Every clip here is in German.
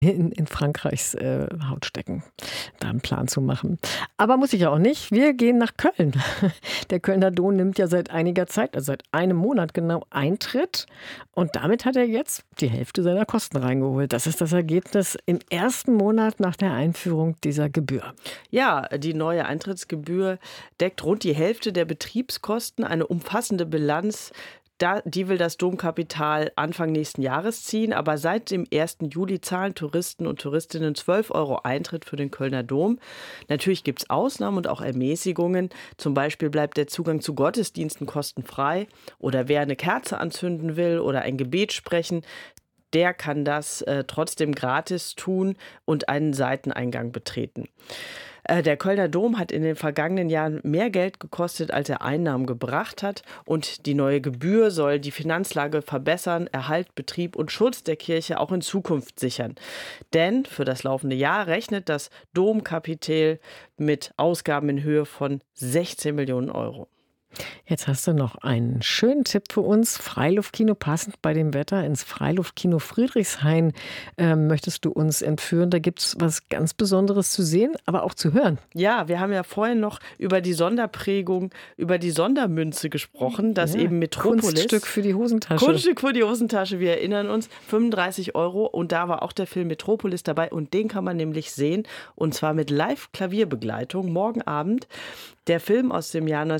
in Frankreichs Haut stecken, da einen Plan zu machen. Aber muss ich ja auch nicht. Wir gehen nach Köln. Der Kölner Dom nimmt ja seit einiger Zeit, also seit einem Monat genau, Eintritt. Und damit hat er jetzt die Hälfte seiner Kosten reingeholt. Das ist das Ergebnis im ersten Monat nach der Einführung dieser Gebühr. Ja, die neue Eintrittsgebühr deckt rund die Hälfte der Betriebskosten. Eine umfassende Bilanz, die will das Domkapital Anfang nächsten Jahres ziehen. Aber seit dem 1. Juli zahlen Touristen und Touristinnen 12 € Eintritt für den Kölner Dom. Natürlich gibt es Ausnahmen und auch Ermäßigungen. Zum Beispiel bleibt der Zugang zu Gottesdiensten kostenfrei. Oder wer eine Kerze anzünden will oder ein Gebet sprechen, der kann das trotzdem gratis tun und einen Seiteneingang betreten. Der Kölner Dom hat in den vergangenen Jahren mehr Geld gekostet, als er Einnahmen gebracht hat. Und die neue Gebühr soll die Finanzlage verbessern, Erhalt, Betrieb und Schutz der Kirche auch in Zukunft sichern. Denn für das laufende Jahr rechnet das Domkapitel mit Ausgaben in Höhe von 16 Millionen €. Jetzt hast du noch einen schönen Tipp für uns. Freiluftkino, passend bei dem Wetter, ins Freiluftkino Friedrichshain möchtest du uns entführen. Da gibt es was ganz Besonderes zu sehen, aber auch zu hören. Ja, wir haben ja vorhin noch über die Sonderprägung, über die Sondermünze gesprochen, das eben Metropolis. Kunststück für die Hosentasche. Kunststück für die Hosentasche, wir erinnern uns, 35 € und da war auch der Film Metropolis dabei und den kann man nämlich sehen und zwar mit Live-Klavierbegleitung morgen Abend. Der Film aus dem Jahr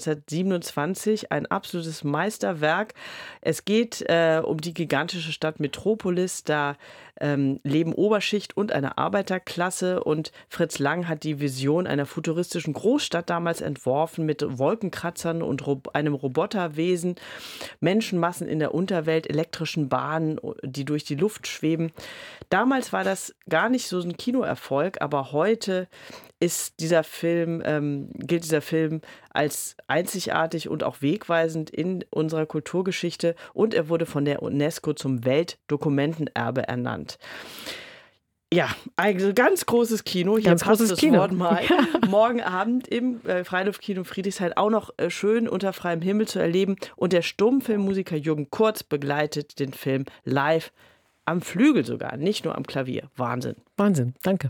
1927, ein absolutes Meisterwerk. Es geht um die gigantische Stadt Metropolis. Da leben Oberschicht und eine Arbeiterklasse. Und Fritz Lang hat die Vision einer futuristischen Großstadt damals entworfen mit Wolkenkratzern und einem Roboterwesen, Menschenmassen in der Unterwelt, elektrischen Bahnen, die durch die Luft schweben. Damals war das gar nicht so ein Kinoerfolg, aber heute gilt dieser Film als einzigartig und auch wegweisend in unserer Kulturgeschichte und er wurde von der UNESCO zum Weltdokumentenerbe ernannt. Ja, ein ganz großes Kino. Hier ganz passt großes das Kino. Wort mal. Morgen Abend im Freiluftkino Friedrichshain auch noch schön unter freiem Himmel zu erleben. Und der Stummfilmmusiker Jürgen Kurz begleitet den Film live am Flügel sogar, nicht nur am Klavier. Wahnsinn. Wahnsinn, danke.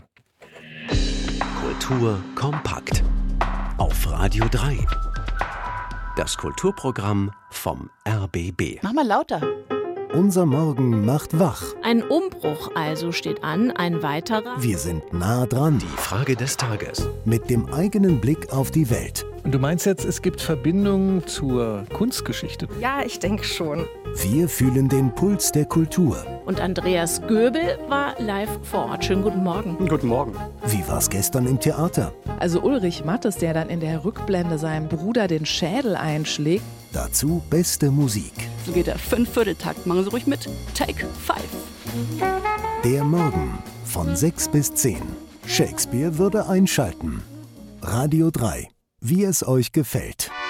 Kultur kompakt auf Radio 3. Das Kulturprogramm vom RBB. Mach mal lauter. Unser Morgen macht wach. Ein Umbruch also steht an, ein weiterer. Wir sind nah dran. Die Frage des Tages. Mit dem eigenen Blick auf die Welt. Und du meinst jetzt, es gibt Verbindungen zur Kunstgeschichte? Ja, ich denke schon. Wir fühlen den Puls der Kultur. Und Andreas Göbel war live vor Ort. Schönen guten Morgen. Guten Morgen. Wie war's gestern im Theater? Also Ulrich Mattes, der dann in der Rückblende seinem Bruder den Schädel einschlägt. Dazu beste Musik. So geht der 5/4-Takt. Machen Sie ruhig mit. Take 5. Der Morgen von 6 bis 10. Shakespeare würde einschalten. Radio 3. Wie es euch gefällt.